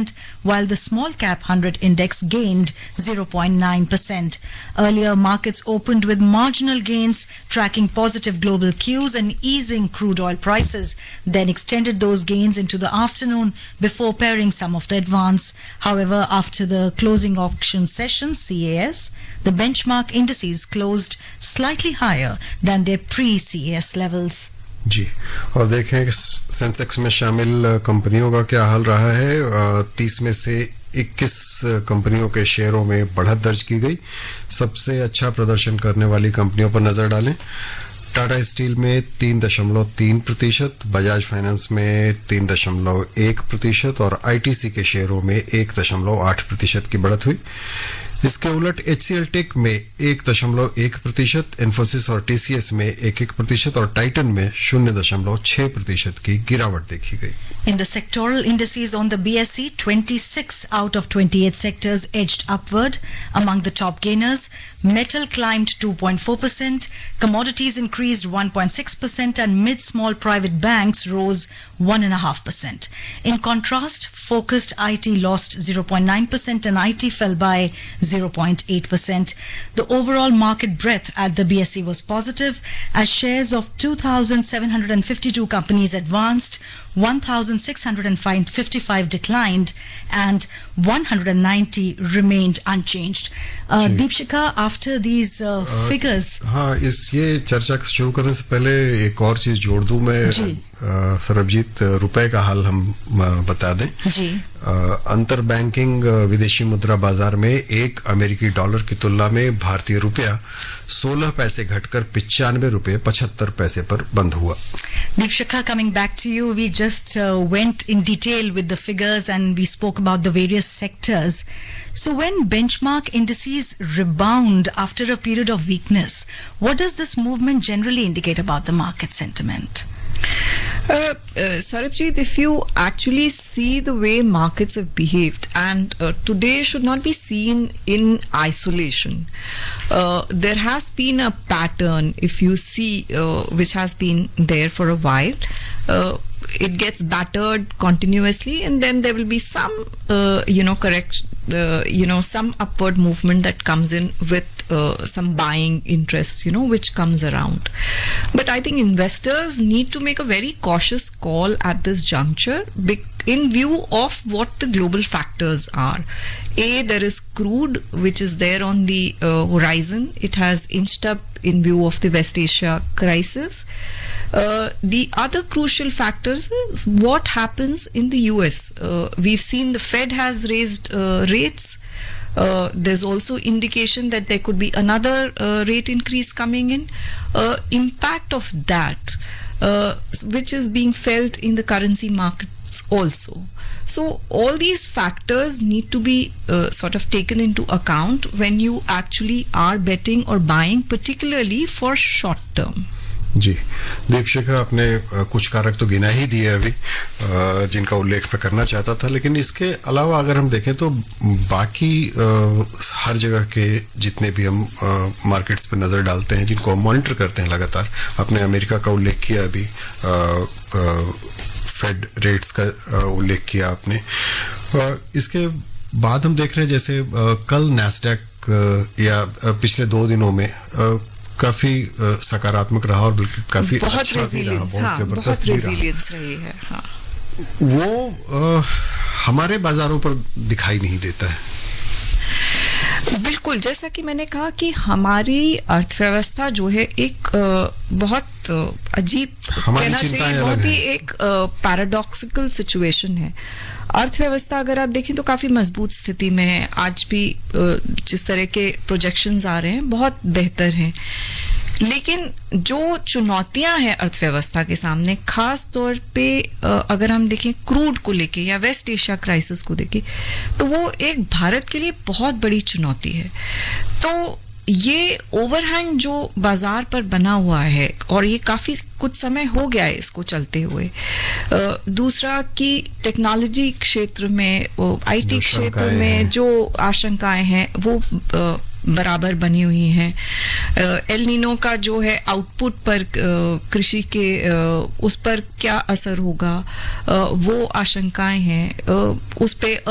0.6%, while the small cap 100 index gained 0.9%. Earlier, markets opened with marginal gains, tracking positive global cues and easing crude oil prices, then extended those gains into the afternoon before paring some of the advance. However, after the closing auction session, CAS, the benchmark indices closed slightly higher than their pre-CAS levels. जी, और देखें कि Sensex में शामिल कंपनियों का क्या हाल रहा है. 30 में से 21 कंपनियों के शेयरों में बढ़त दर्ज की गई. सबसे अच्छा प्रदर्शन करने वाली कंपनियों पर नजर डालें. टाटा स्टील में 3.3%, बजाज फाइनेंस में 3.1% और आईटीसी के शेयरों में 1.8% की बढ़त हुई. इसके उलट HCL टेक में 1.1%, इन्फोसिस और TCS में 1% और टाइटन में 0.6% की गिरावट देखी गई. In the sectoral indices on the BSE, 26 out of 28 sectors edged upward. Among the top gainers, metal climbed 2.4%, commodities increased 1.6%, and mid-small private banks rose 1.5%. In contrast, focused IT lost 0.9% and IT fell by 0.8%. The overall market breadth at the BSE was positive as shares of 2,752 companies advanced, 1,655 declined, and 190 remained unchanged. Deepshika, after these figures... हाँ, ये चर्चा शुरू करने से पहले एक और चीज जोड़ दूं मैं. सरबजीत, रुपए का हाल हम बता दें. जी. अंतर बैंकिंग विदेशी मुद्रा बाजार में एक अमेरिकी डॉलर की तुलना में भारतीय रुपया 16 पैसे घटकर 95 रुपए 75 पैसे पर बंद हुआ. Deepshika, coming back to you, we just went in detail with the figures and we spoke about the various sectors. So when benchmark indices rebound after a period of weakness, what does this movement generally indicate about the market sentiment? Sarabjit, if you actually see the way markets have behaved, and today should not be seen in isolation. There has been a pattern, if you see, which has been there for a while. It gets battered continuously, and then there will be some, some upward movement that comes in with some buying interest, which comes around. But I think investors need to make a very cautious call at this juncture in view of what the global factors are. There is crude, which is there on the horizon. It has inched up in view of the West Asia crisis. The other crucial factors is what happens in the US. We've seen the Fed has raised rates. There's also indication that there could be another rate increase coming in. Impact of that, which is being felt in the currency markets also. So all these factors need to be sort of taken into account when you actually are betting or buying, particularly for short term. जी, दीपशिखा, आपने कुछ कारक तो गिना ही दिए अभी जिनका उल्लेख मैं करना चाहता था, लेकिन इसके अलावा अगर हम देखें तो बाकी हर जगह के जितने भी हम मार्केट्स पे नज़र डालते हैं, जिनको हम मॉनिटर करते हैं लगातार, आपने अमेरिका का उल्लेख किया, अभी फेड रेट्स का उल्लेख किया आपने. इसके बाद हम देख रहे हैं जैसे कल नैस्डैक या पिछले 2 दिनों में काफी सकारात्मक रहा और बल्कि काफी अच्छा भी रहा, बहुत जबरदस्त रेजिलियंस रही है. हाँ. वो हमारे बाजारों पर दिखाई नहीं देता है. बिल्कुल, जैसा कि मैंने कहा कि हमारी अर्थव्यवस्था जो है एक बहुत अजीब, कहना चाहिए बहुत ही एक पैराडॉक्सिकल सिचुएशन है. अर्थव्यवस्था अगर आप देखें तो काफी मजबूत स्थिति में है. आज भी जिस तरह के प्रोजेक्शंस आ रहे हैं बहुत बेहतर हैं, लेकिन जो चुनौतियां हैं अर्थव्यवस्था के सामने, खास तौर पे अगर हम देखें क्रूड को लेके या वेस्ट एशिया क्राइसिस को देखें, तो वो एक भारत के लिए बहुत बड़ी चुनौती है. तो ये ओवरहैंग जो बाजार पर बना हुआ है, और ये काफी कुछ समय हो गया है इसको चलते हुए. दूसरा कि टेक्नोलॉजी क्षेत्र में, आईटी क्षेत्र में जो आशंकाएं हैं वो बराबर बनी हुई हैं. एल नीनो का जो है आउटपुट पर कृषि के उस पर क्या असर होगा, वो आशंकाएं हैं. उस पे